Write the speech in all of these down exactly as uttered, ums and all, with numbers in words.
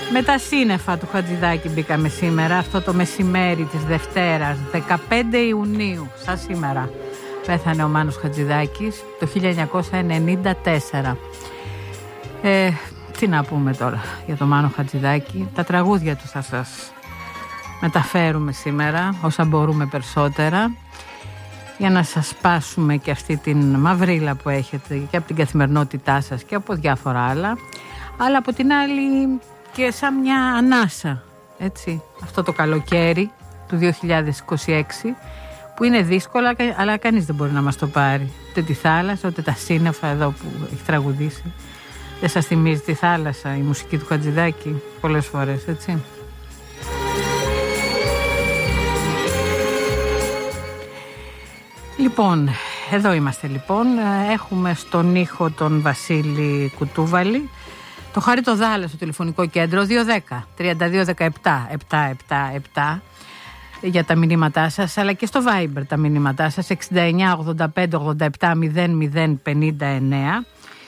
Με τα σύννεφα του Χατζηδάκη μπήκαμε σήμερα, αυτό το μεσημέρι της Δευτέρας, δεκαπέντε Ιουνίου, σαν σήμερα. Πέθανε ο Μάνος Χατζηδάκης το χίλια εννιακόσια ενενήντα τέσσερα. Ε, τι να πούμε τώρα για τον Μάνο Χατζηδάκη. Τα τραγούδια του θα σας μεταφέρουμε σήμερα, όσα μπορούμε περισσότερα, για να σας σπάσουμε και αυτή την μαυρίλα που έχετε και από την καθημερινότητά σας και από διάφορα άλλα, αλλά από την άλλη και σαν μια ανάσα, έτσι, αυτό το καλοκαίρι του δύο χιλιάδες είκοσι έξι, που είναι δύσκολα, αλλά κανείς δεν μπορεί να μας το πάρει. Ούτε τη θάλασσα, ούτε τα σύννεφα εδώ που έχει τραγουδήσει. Δεν σας θυμίζει τη θάλασσα η μουσική του Χατζηδάκη πολλές φορές, έτσι? Λοιπόν, εδώ είμαστε λοιπόν. Έχουμε στον ήχο τον Βασίλη Κουτούβαλη. Το Χάρη το Δάλα στο τηλεφωνικό κέντρο δύο ένα μηδέν, τρία δύο ένα επτά, επτά επτά επτά για τα μηνύματά σας, αλλά και στο Viber τα μηνύματά σας εξήντα εννιά ογδόντα πέντε ογδόντα επτά μηδέν μηδέν πενήντα εννέα.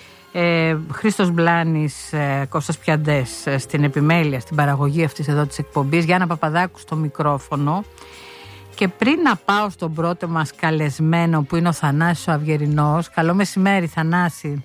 Ε, Χρήστος Μπλάνης, ε, Κώστας Πιαντές ε, στην επιμέλεια, στην παραγωγή αυτής εδώ της εκπομπής, Γιάννα Παπαδάκου στο μικρόφωνο. Και πριν να πάω στον πρώτο μας καλεσμένο που είναι ο Θανάσης ο Αυγερινός. Καλό μεσημέρι, Θανάση.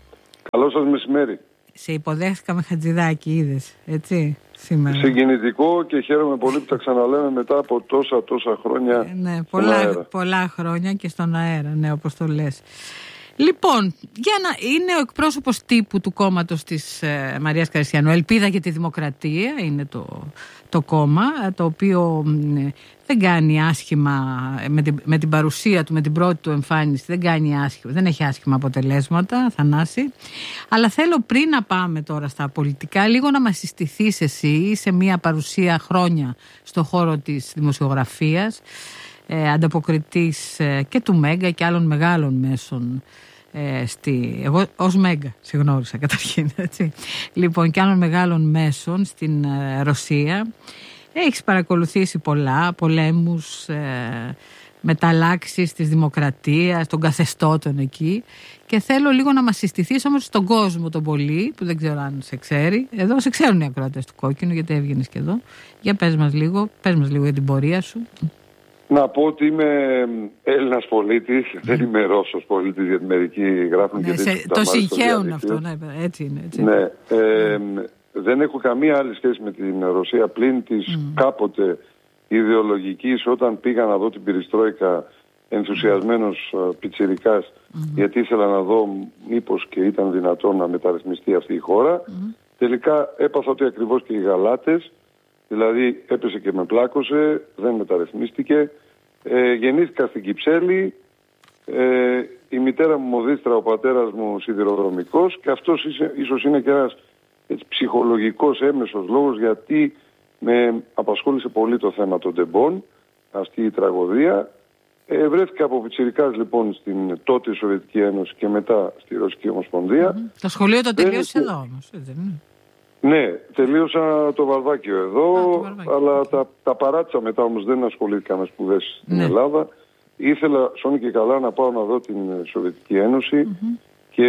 Καλό σας μεσημέρι. Σε υποδέχτηκα με Χατζηδάκη, είδες, έτσι, σήμερα. Συγκινητικό και χαίρομαι πολύ που τα ξαναλέμε μετά από τόσα τόσα χρόνια. Ε, ναι, πολλά, πολλά χρόνια και στον αέρα, ναι, όπως το λες. Λοιπόν, για να είναι ο εκπρόσωπος τύπου του κόμματος της ε, Μαρίας Καριστιανού, Ελπίδα για τη Δημοκρατία είναι το, το κόμμα, το οποίο ε, δεν κάνει άσχημα με την, με την παρουσία του, με την πρώτη του εμφάνιση, δεν κάνει άσχημα, δεν έχει άσχημα αποτελέσματα, Θανάση. Αλλά θέλω πριν να πάμε τώρα στα πολιτικά, λίγο να μας συστηθείς εσύ σε μια παρουσία χρόνια στον χώρο της δημοσιογραφίας, ε, ανταποκριτής ε, και του Μέγκα και άλλων μεγάλων μέσων. Ε, στη, εγώ ως Μέγκα συγνώρισα καταρχήν, έτσι. Λοιπόν, και άλλων μεγάλων μέσων στην ε, Ρωσία. Έχεις παρακολουθήσει πολλά πολέμους, ε, μεταλλάξεις της δημοκρατίας, των καθεστώτων εκεί, και θέλω λίγο να μας συστηθείς όμως στον κόσμο τον πολύ, που δεν ξέρω αν σε ξέρει. Εδώ σε ξέρουν οι ακροατές του Κόκκινου, γιατί έβγαινες και εδώ. Για πες μας λίγο, πες μας λίγο για την πορεία σου. Να πω ότι είμαι Έλληνας πολίτης, mm. δεν είμαι Ρώσος πολίτης, γιατί μερικοί γράφουν, ναι, και σε, το συγχαίουν αυτό, ναι, έτσι είναι. Έτσι. Ναι, ε, mm. δεν έχω καμία άλλη σχέση με την Ρωσία πλην της mm. κάποτε ιδεολογικής, όταν πήγα να δω την Περιστρόικα ενθουσιασμένος mm. πιτσιρικάς, mm. γιατί ήθελα να δω μήπως και ήταν δυνατόν να μεταρρυθμιστεί αυτή η χώρα. Mm. Τελικά έπαθα ότι ακριβώς και οι Γαλάτες, δηλαδή έπεσε και με πλάκωσε, δεν μεταρρυθμίστηκε. Ε, γεννήθηκα στην Κυψέλη, ε, η μητέρα μου μοδίστρα, ο πατέρας μου σιδηροδρομικός, και αυτός ίσως είναι και ένας έτσι, ψυχολογικός έμεσος λόγος, γιατί με απασχόλησε πολύ το θέμα των τεμπών, αυτή η τραγωδία. Ε, βρέθηκα από πιτσιρικάς λοιπόν στην τότε Σοβιετική Ένωση και μετά στη Ρωσική Ομοσπονδία. Mm-hmm. Το σχολείο το τελείωσε εδώ όμως, έτσι δεν είναι? Ναι, τελείωσα το Βαρβάκιο εδώ, Α, το Βαρβάκιο. αλλά τα, τα παράτησα μετά, όμως δεν ασχολήθηκα με σπουδές στην ναι. Ελλάδα. Ήθελα σώνει και καλά να πάω να δω την Σοβιετική Ένωση mm-hmm. και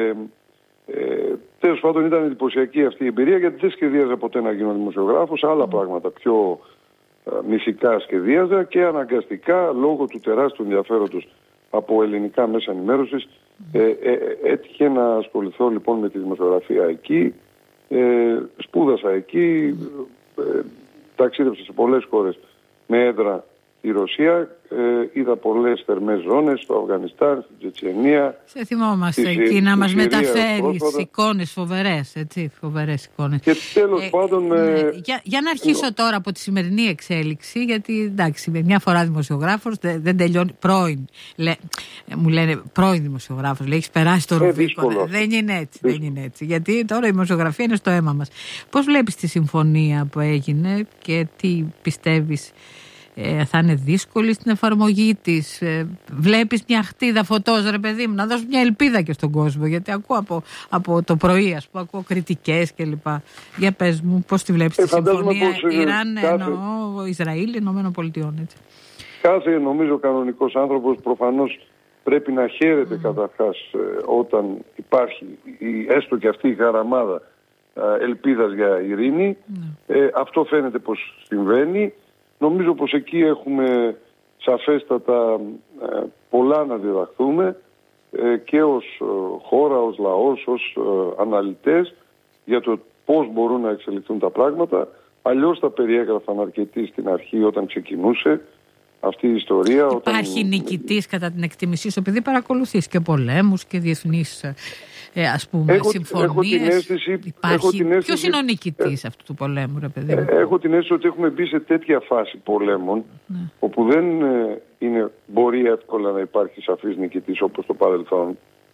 ε, τέλος πάντων ήταν εντυπωσιακή αυτή η εμπειρία, γιατί δεν σχεδίαζα ποτέ να γίνω δημοσιογράφος, άλλα mm-hmm. πράγματα πιο ε, μυθικά σχεδίαζα, και αναγκαστικά λόγω του τεράστιου ενδιαφέροντος από ελληνικά μέσα ενημέρωσης mm-hmm. ε, ε, έτυχε να ασχοληθώ λοιπόν με τη δημοσιογραφία εκεί. Ε, σπούδασα εκεί, ε, ταξίδεψα σε πολλές χώρες με έδρα η Ρωσία, ε, είδα πολλές θερμές ζώνες στο Αφγανιστάν, στην Τσετσενία. Σε θυμόμαστε στη, εκεί να μας μεταφέρεις εικόνες φοβερές, έτσι, φοβερές εικόνες. Και τέλος ε, πάντων... Ε, ε, για, για να αρχίσω ε, τώρα από τη σημερινή εξέλιξη, γιατί εντάξει, μια φορά δημοσιογράφος δεν, δεν τελειώνει, πρώην, λέ, μου λένε πρώην δημοσιογράφος, λέει, έχεις περάσει το Ρουβίκο. Δεν είναι έτσι, δεν είναι έτσι, γιατί τώρα η δημοσιογραφία είναι στο αίμα μας. Πώς βλέπεις τη συμφωνία που έγινε και τι πιστεύεις? Ε, θα είναι δύσκολη στην εφαρμογή της? Ε, βλέπεις μια χτίδα φωτός, ρε παιδί μου, να δώσει μια ελπίδα και στον κόσμο? Γιατί ακούω από, από το πρωί, ας πούμε, ακούω κριτικές κλπ. Για πες μου, πώς τη βλέπεις ε, τη συμφωνία πώς, Ιράν, κάθε... εννοώ Ισραήλ, Ηνωμένων Πολιτειών, έτσι? Κάθε, νομίζω, κανονικός άνθρωπος προφανώς πρέπει να χαίρεται mm. καταρχάς ε, όταν υπάρχει η, έστω και αυτή η χαραμάδα ελπίδας για ειρήνη. Mm. Ε, αυτό φαίνεται πως συμβαίνει. Νομίζω πως εκεί έχουμε σαφέστατα ε, πολλά να διδαχθούμε ε, και ως ε, χώρα, ως λαός, ως ε, αναλυτές για το πώς μπορούν να εξελιχθούν τα πράγματα. Αλλιώς τα περιέγραφαν αρκετοί στην αρχή όταν ξεκινούσε αυτή η ιστορία. Υπάρχει όταν... νικητής κατά την εκτίμησή σου, επειδή παρακολουθείς και πολέμους και διεθνείς ε, ας πούμε έχω, συμφωνίες. Έχω την αίσθηση, υπάρχει... έχω την αίσθηση, ποιος είναι ο νικητής ε, αυτού του πολέμου, ρε παιδί μου? Έχω την αίσθηση ότι έχουμε μπει σε τέτοια φάση πολέμων, ναι. όπου δεν ε, είναι, μπορεί εύκολα να υπάρχει σαφής νικητής όπως το παρελθόν.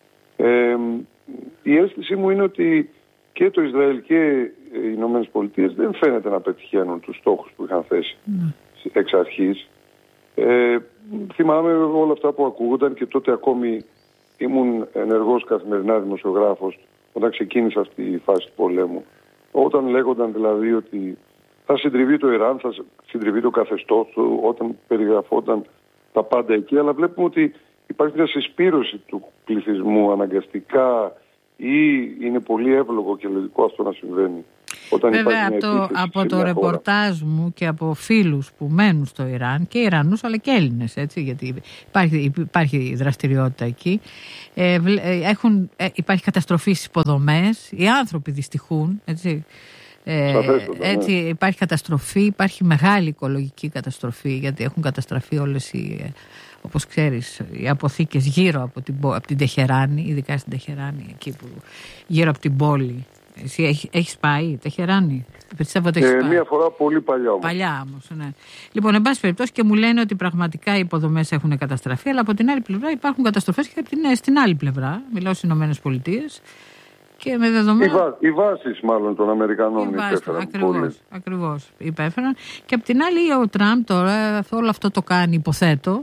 Ε, η αίσθησή μου είναι ότι και το Ισραήλ και οι Ηνωμένες Πολιτείες δεν φαίνεται να πετυχαίνουν τους στόχους που είχαν θέσει ναι. εξ αρχής. Ε, θυμάμαι όλα αυτά που ακούγονταν και τότε ακόμη ήμουν ενεργός καθημερινά δημοσιογράφος όταν ξεκίνησε αυτή η φάση του πολέμου. Όταν λέγονταν δηλαδή ότι θα συντριβεί το Ιράν, θα συντριβεί το καθεστώς του, όταν περιγραφόταν τα πάντα εκεί, αλλά βλέπουμε ότι υπάρχει μια συσπήρωση του πληθυσμού αναγκαστικά ή είναι πολύ εύλογο και λογικό αυτό να συμβαίνει. Όταν βέβαια από το, από το ρεπορτάζ μου και από φίλους που μένουν στο Ιράν και Ιρανούς αλλά και Έλληνες, έτσι, γιατί υπάρχει, υπάρχει δραστηριότητα εκεί, ε, έχουν, ε, υπάρχει καταστροφή στις υποδομές, οι άνθρωποι δυστυχούν, έτσι, ε, έτσι ναι. Υπάρχει καταστροφή, υπάρχει μεγάλη οικολογική καταστροφή, γιατί έχουν καταστραφεί όλες οι, όπως ξέρεις, οι αποθήκες γύρω από την, από την Τεχεράνη, ειδικά στην Τεχεράνη, εκεί που γύρω από την πόλη. Εσύ έχεις, έχεις πάει Τεχεράνη? Πιστεύω ότι έχεις ε, πάει. Μία φορά πολύ παλιά όμως. Παλιά όμως, ναι. Λοιπόν, εν πάση περιπτώσει, και μου λένε ότι πραγματικά οι υποδομές έχουν καταστραφεί, αλλά από την άλλη πλευρά υπάρχουν καταστροφές και από την, στην άλλη πλευρά. Μιλάω στις Ηνωμένες Πολιτείες. Και με δεδομένα... Οι, βά, οι βάσεις μάλλον των Αμερικανών υπέφεραν. Ακριβώς, ακριβώς υπέφεραν. Και από την άλλη ο Τραμπ τώρα όλο αυτό το κάνει, υποθέτω,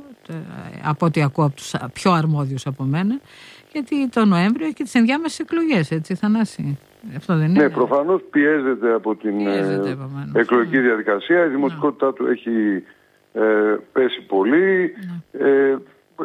από ό,τι ακούω από τους πιο αρμόδιους από μένα, γιατί το Νοέμβριο έχει και τις ενδιάμεσες εκλογές, έτσι, Θανάση? Αυτό δεν είναι? Ναι, προφανώς πιέζεται από την πιέζεται, εκλογική διαδικασία. Η δημοτικότητά ναι. του έχει ε, πέσει πολύ. Ναι. Ε,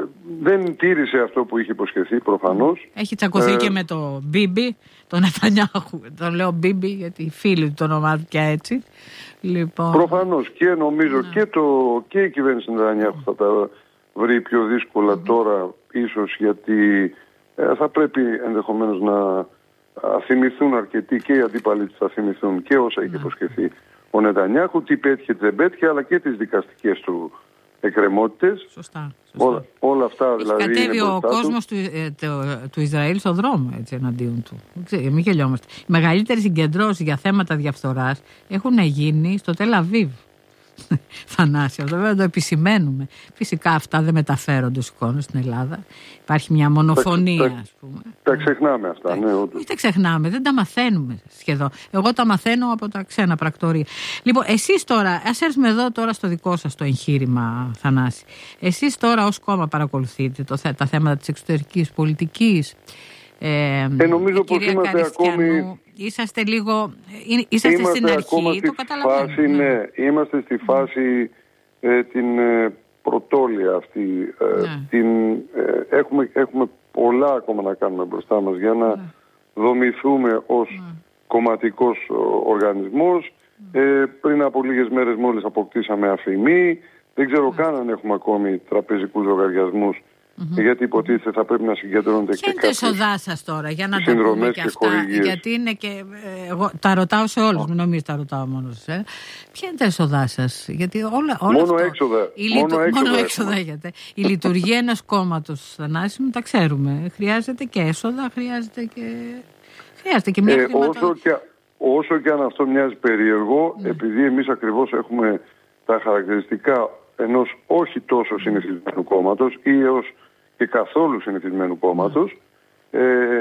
δεν τήρησε αυτό που είχε υποσχεθεί προφανώς. Έχει τσακωθεί ε, και με το Μπίμπι, τον Νετανιάχου. Τον λέω Μπίμπι γιατί οι φίλοι του τον ονομάζουν και έτσι. Λοιπόν... Προφανώς και νομίζω ναι. και, το, και η κυβέρνηση Νετανιάχου θα τα βρει πιο δύσκολα mm-hmm. τώρα ίσως, γιατί ε, θα πρέπει ενδεχομένως να θυμηθούν αρκετοί και οι αντίπαλοι της θα θυμηθούν και όσα είχε υποσχεθεί ο Νετανιάχου, τι πέτυχε, τι δεν πέτυχε, αλλά και τις δικαστικές του εκκρεμότητες. Σωστά. σωστά. Όλα, όλα αυτά έχει δηλαδή. Κατέβει ο κόσμος του, ε, το, του Ισραήλ στον δρόμο έτσι, εναντίον του. Μην γελιόμαστε. Οι μεγαλύτερες συγκεντρώσεις για θέματα διαφθοράς έχουν γίνει στο Τελ Αβίβ. Θανάση, αυτό βέβαια το επισημαίνουμε. Φυσικά αυτά δεν μεταφέρονται στους εικόνες στην Ελλάδα. Υπάρχει μια μονοφωνία, τα, ας πούμε. Τα ξεχνάμε αυτά, ναι, όντως. Όχι τα ξεχνάμε, δεν τα μαθαίνουμε σχεδόν. Εγώ τα μαθαίνω από τα ξένα πρακτορία. Λοιπόν, εσείς τώρα, ας έρθουμε εδώ τώρα στο δικό σας το εγχείρημα, Θανάση. Εσείς τώρα ως κόμμα παρακολουθείτε το, τα θέματα της εξωτερικής πολιτικής. Ε, ε, νομίζω πως είμαστε ακόμη... Είσαστε λίγο... Είσαστε είμαστε στην αρχή, το καταλαβαίνω. Φάση, ναι, είμαστε στη φάση ε, την ε, πρωτόλια αυτή. Ε, ναι. την, ε, έχουμε, έχουμε πολλά ακόμα να κάνουμε μπροστά μας για να ναι. δομηθούμε ως ναι. κομματικός οργανισμός. Ναι. Ε, πριν από λίγες μέρες μόλις αποκτήσαμε αφημί. Δεν ξέρω ναι. καν αν έχουμε ακόμη τραπεζικούς λογαριασμούς. Mm-hmm. Γιατί υποτίθεται θα πρέπει να συγκεντρώνονται και κάποιες συνδρομές. Ποια είναι τα εσοδά σας τώρα, για να τα πούμε και αυτά, χορηγίες. Γιατί είναι και, ε, εγώ τα ρωτάω σε όλους, oh. μην νομίζεις τα ρωτάω μόνο σε ε. Ποια είναι τα εσοδά σας, γιατί όλα, όλα μόνο αυτό, έξοδα, η μόνο λειτου... έξοδα, μόνο έξοδα έχετε. Η λειτουργία ενός κόμματος, Θανάση μου, τα ξέρουμε, χρειάζεται και έσοδα, χρειάζεται και, χρειάζεται και μια ε, χρηματο... όσο, και, όσο και αν αυτό μοιάζει περίεργο, mm. επειδή εμείς ακριβώς έχουμε τα χαρακτηριστικά ενός όχι τόσο συνηθισμένου κόμματος ή έως και καθόλου συνηθισμένου κόμματος, ε,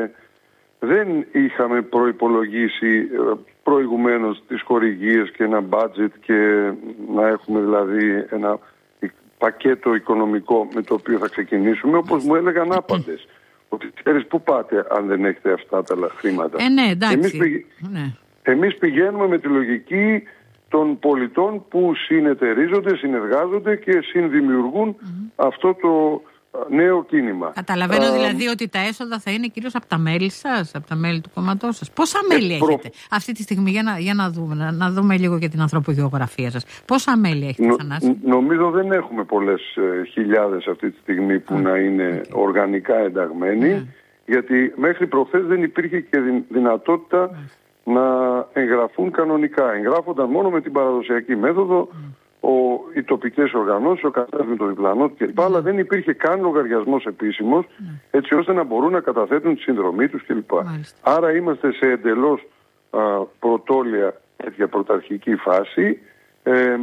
δεν είχαμε προϋπολογίσει προηγουμένως τις χορηγίες και ένα budget και να έχουμε δηλαδή ένα πακέτο οικονομικό με το οποίο θα ξεκινήσουμε, όπως μου έλεγαν άπαντες. Ότι ξέρεις πού πάτε αν δεν έχετε αυτά τα χρήματα. Ε, ναι, εντάξει. Εμείς, πηγ... ναι. Εμείς πηγαίνουμε με τη λογική των πολιτών που συνεταιρίζονται, συνεργάζονται και συνδημιουργούν mm-hmm. αυτό το νέο κίνημα. Καταλαβαίνω δηλαδή ότι τα έσοδα θα είναι κυρίως από τα μέλη σας, από τα μέλη του κόμματός σας. Πόσα μέλη ε, έχετε προ... αυτή τη στιγμή, για να, για να, δούμε, να, να δούμε λίγο και την ανθρωπογεωγραφία σας. Πόσα μέλη έχετε, Νο, Θανάση? Νομίζω δεν έχουμε πολλές ε, χιλιάδες αυτή τη στιγμή που mm. να είναι okay. οργανικά ενταγμένοι, mm. γιατί μέχρι προχθές δεν υπήρχε και δυνατότητα mm. να εγγραφούν κανονικά. Εγγράφονταν μόνο με την παραδοσιακή μέθοδο, mm. ο, οι τοπικές οργανώσεις, ο καθένας με το διπλανό του κλπ. Mm. Αλλά δεν υπήρχε καν λογαριασμός επίσημος, mm. έτσι ώστε να μπορούν να καταθέτουν τη συνδρομή τους κλπ. Mm. Άρα είμαστε σε εντελώς α, πρωτόλια, τέτοια πρωταρχική φάση. Ε, ε,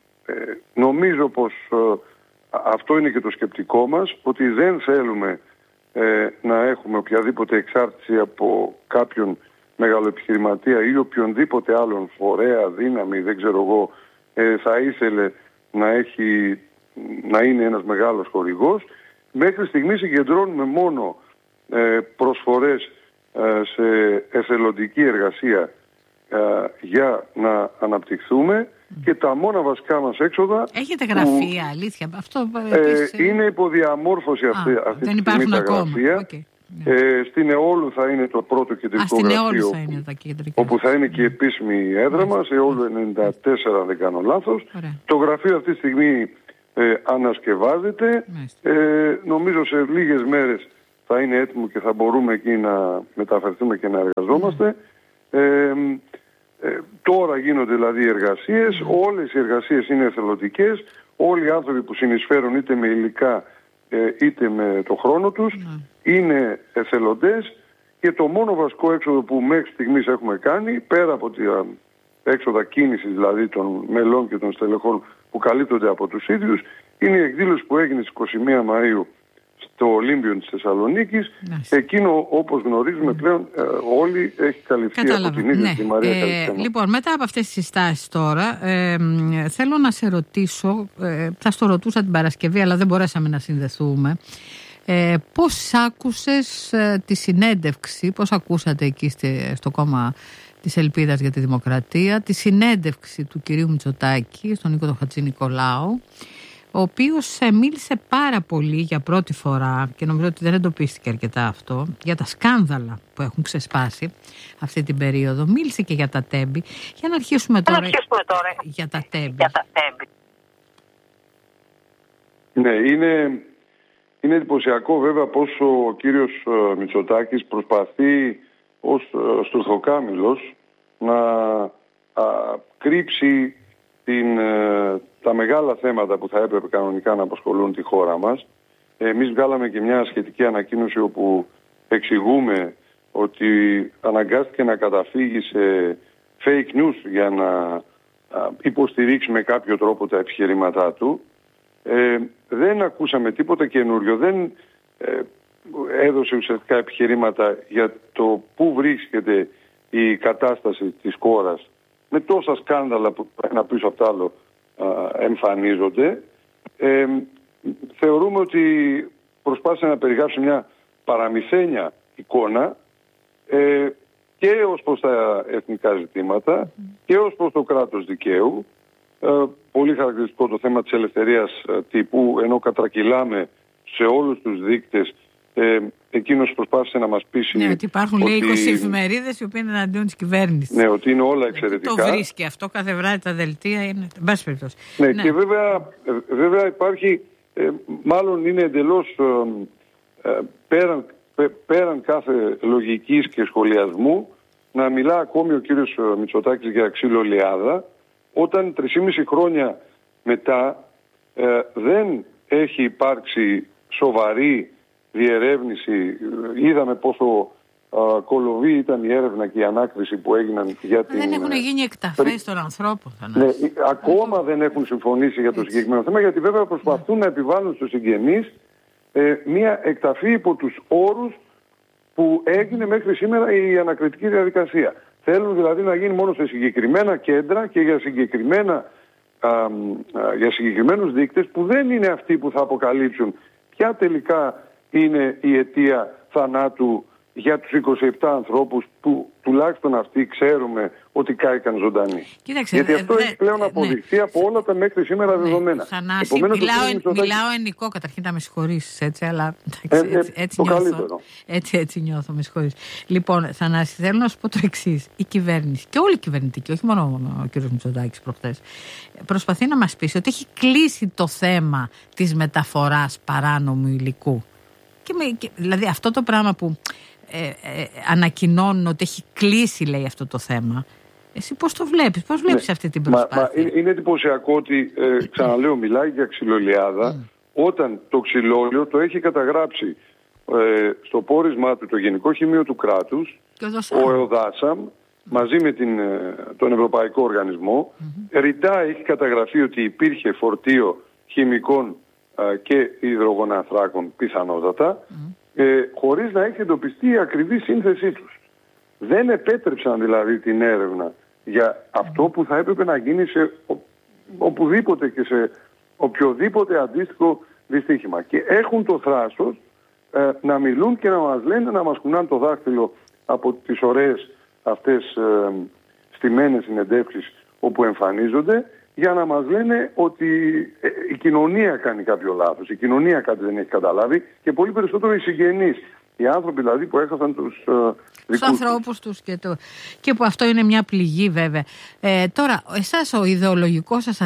νομίζω πως ε, αυτό είναι και το σκεπτικό μας, ότι δεν θέλουμε ε, να έχουμε οποιαδήποτε εξάρτηση από κάποιον μεγαλοεπιχειρηματία ή οποιονδήποτε άλλον φορέα, δύναμη, δεν ξέρω εγώ, ε, θα ήθελε να, έχει, να είναι ένας μεγάλος χορηγός. Μέχρι στιγμής συγκεντρώνουμε μόνο ε, προσφορές ε, σε εθελοντική εργασία ε, για να αναπτυχθούμε mm. και τα μόνα βασικά μας έξοδα... Έχετε γραφεία, που, αλήθεια, αυτό ε, επίσης... είναι υποδιαμόρφωση αυτή, Α, αυτή δεν τη στιγμή τα ακόμα. γραφεία. Okay. Ε, στην Εόλου θα είναι το πρώτο κεντρικό Α, γραφείο θα είναι τα όπου θα είναι και η επίσημη έδρα μας, Εόλου ενενήντα τέσσερα αν δεν κάνω λάθος. Ωραία. Το γραφείο αυτή τη στιγμή ε, ανασκευάζεται. Ε, νομίζω σε λίγες μέρες θα είναι έτοιμο και θα μπορούμε εκεί να μεταφερθούμε και να εργαζόμαστε. Mm. Ε, ε, τώρα γίνονται δηλαδή εργασίες, mm. όλες οι εργασίες είναι εθελοντικές, όλοι οι άνθρωποι που συνεισφέρουν είτε με υλικά είτε με το χρόνο τους mm. είναι εθελοντές και το μόνο βασικό έξοδο που μέχρι στιγμής έχουμε κάνει, πέρα από τα έξοδα κίνησης δηλαδή των μελών και των στελεχών που καλύπτονται από τους ίδιους, είναι η εκδήλωση που έγινε στις είκοσι μία Μαΐου στο Ολύμπιον της Θεσσαλονίκης. Nice. Εκείνο, όπως γνωρίζουμε πλέον, ε, όλοι έχει καλυφθεί Κατάλαβα. από την ίδια ναι. τη Μαρία ε, Καλυφθένα. Λοιπόν, μετά από αυτές τις συστάσεις τώρα, ε, θέλω να σε ρωτήσω, ε, θα στο ρωτούσα την Παρασκευή, αλλά δεν μπορέσαμε να συνδεθούμε. Ε, πώς άκουσες ε, τη συνέντευξη, πώς ακούσατε εκεί στη, στο κόμμα της Ελπίδας για τη Δημοκρατία, τη συνέντευξη του κυρίου Μητσοτάκη στον Νίκο Χατζηνικολάου, ο οποίος μίλησε πάρα πολύ για πρώτη φορά, και νομίζω ότι δεν εντοπίστηκε αρκετά αυτό, για τα σκάνδαλα που έχουν ξεσπάσει αυτή την περίοδο. Μίλησε και για τα τέμπη. Για να αρχίσουμε τώρα, να αρχίσουμε τώρα. Για τα τέμπη. Για τα τέμπη. Ναι, είναι, είναι εντυπωσιακό βέβαια πως ο κύριος Μητσοτάκης προσπαθεί ως στουρθοκάμιλος να α, κρύψει την, τα μεγάλα θέματα που θα έπρεπε κανονικά να απασχολούν τη χώρα μας. Εμείς βγάλαμε και μια σχετική ανακοίνωση όπου εξηγούμε ότι αναγκάστηκε να καταφύγει σε fake news για να υποστηρίξει με κάποιο τρόπο τα επιχειρήματά του. Ε, δεν ακούσαμε τίποτα καινούριο, δεν ε, έδωσε ουσιαστικά επιχειρήματα για το πού βρίσκεται η κατάσταση της χώρας με τόσα σκάνδαλα που ένα πίσω από το άλλο α, εμφανίζονται. Ε, θεωρούμε ότι προσπάθησε να περιγράψει μια παραμυθένια εικόνα ε, και ως προς τα εθνικά ζητήματα mm. και ως προς το κράτος δικαίου. Ε, πολύ χαρακτηριστικό το θέμα της ελευθερίας ε, τύπου, ενώ κατρακυλάμε σε όλους τους δείκτες. Ε, εκείνος προσπάθησε να μας πείσει. Ναι, ότι υπάρχουν ότι... λέει είκοσι εφημερίδες οι οποίες είναι εναντίον της κυβέρνησης. Ναι, ότι είναι όλα εξαιρετικά. Το βρίσκει αυτό, κάθε βράδυ τα δελτία είναι. Μπας περιπτώσει. Ναι, ναι, και βέβαια, βέβαια υπάρχει, ε, μάλλον είναι εντελώς ε, ε, πέραν, πέ, πέραν κάθε λογικής και σχολιασμού να μιλά ακόμη ο κύριος Μητσοτάκης για ξύλο λιάδα, όταν τρισήμιση χρόνια μετά ε, δεν έχει υπάρξει σοβαρή διερεύνηση. Είδαμε πόσο α, κολοβή ήταν η έρευνα και η ανάκριση που έγιναν για την... Δεν έχουν γίνει εκταφές των ανθρώπων. Ναι, ακόμα δεν έχουν συμφωνήσει για το Έτσι. συγκεκριμένο θέμα, γιατί βέβαια προσπαθούν να επιβάλλουν στους συγγενείς ε, μια εκταφή υπό τους όρους που έγινε μέχρι σήμερα η ανακριτική διαδικασία. Θέλουν δηλαδή να γίνει μόνο σε συγκεκριμένα κέντρα και για, συγκεκριμένα, α, α, για συγκεκριμένους δείκτες που δεν είναι αυτοί που θα αποκαλύψουν ποια τελικά είναι η αιτία θανάτου για τους είκοσι επτά ανθρώπους που τουλάχιστον αυτοί ξέρουμε ότι κάηκαν ζωντανοί. Κοίταξε, γιατί αυτό δε, έχει πλέον δε, αποδειχθεί ναι. από όλα τα μέχρι σήμερα ναι, δεδομένα. Θανάση, μιλάω, Μητσοτάκη... μιλάω ενικό, καταρχήν να με συγχωρήσεις έτσι, αλλά ε, έτσι, ε, έτσι, έτσι, το νιώθω, καλύτερο. έτσι, έτσι νιώθω, με συγχωρείς. Λοιπόν, Θανάση, θέλω να σου πω το εξής. Η κυβέρνηση και όλοι οι κυβερνητικοί, όχι μόνο ο κ. Μητσοτάκης προχτές, προσπαθεί να μας πείσει ότι έχει κλείσει το θέμα της μεταφοράς παράνομου υλικού. Και με, και, δηλαδή αυτό το πράγμα που ε, ε, ανακοινώνουν ότι έχει κλείσει, λέει, αυτό το θέμα. Εσύ πώς το βλέπεις, πώς βλέπεις ναι, αυτή την προσπάθεια? Μα, μα, είναι, είναι εντυπωσιακό ότι, ε, ξαναλέω, μιλάει για ξυλολιάδα mm. όταν το ξυλόλιο το έχει καταγράψει ε, στο πόρισμά του το Γενικό Χημείο του Κράτους, ο ΕΟΔΑΣΑΜ, μαζί με την, τον Ευρωπαϊκό Οργανισμό. Mm-hmm. Ρητά έχει καταγραφεί ότι υπήρχε φορτίο χημικών ε, και υδρογονανθράκων πιθανότατα, mm. ε, χωρίς να έχει εντοπιστεί η ακριβή σύνθεσή τους. Δεν επέτρεψαν δηλαδή την έρευνα για αυτό που θα έπρεπε να γίνει σε οπουδήποτε και σε οποιοδήποτε αντίστοιχο δυστύχημα. Και έχουν το θράσος ε, να μιλούν και να μας λένε, να μας κουνάνε το δάχτυλο από τις ωραίες αυτές ε, στημένες συνεντεύξεις όπου εμφανίζονται, για να μας λένε ότι ε, η κοινωνία κάνει κάποιο λάθος, η κοινωνία κάτι δεν έχει καταλάβει και πολύ περισσότερο οι συγγενείς. Οι άνθρωποι δηλαδή που έχασαν τους ε, δικούς τους ανθρώπους τους και, το... και που αυτό είναι μια πληγή βέβαια. Ε, τώρα, εσάς ο ιδεολογικός σας